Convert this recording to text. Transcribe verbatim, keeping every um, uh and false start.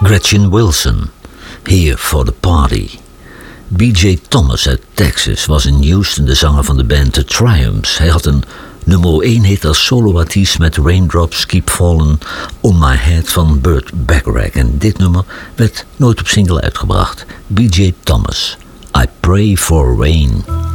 Gretchen Wilson, Here for the Party. B J Thomas uit Texas was in Houston de zanger van de band The Triumphs. Hij had een nummer één hit als soloartiest met Raindrops Keep Falling on My Head van Burt Bacharach. En dit nummer werd nooit op single uitgebracht. B J Thomas, I Pray for Rain.